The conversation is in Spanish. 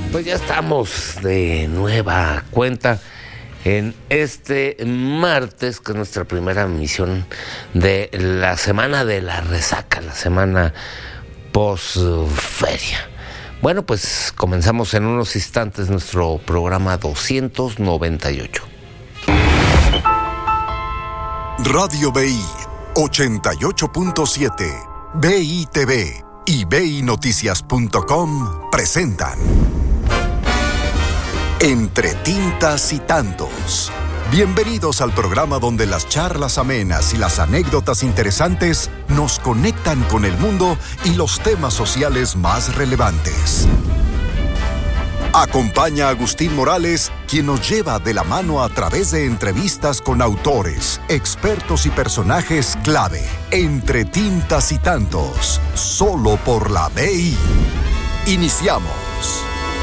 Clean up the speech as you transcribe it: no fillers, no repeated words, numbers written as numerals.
Pues ya estamos de nueva cuenta en este martes, que es nuestra primera emisión de la semana de la resaca, la semana post-feria. Bueno, pues comenzamos en unos instantes nuestro programa 298. Radio BI 88.7, BI TV y BINoticias.com presentan Entre Tintas y Tantos. Bienvenidos al programa donde las charlas amenas y las anécdotas interesantes nos conectan con el mundo y los temas sociales más relevantes. Acompaña a Agustín Morales, quien nos lleva de la mano a través de entrevistas con autores, expertos y personajes clave. Entre Tintas y Tantos, solo por la BI. Iniciamos.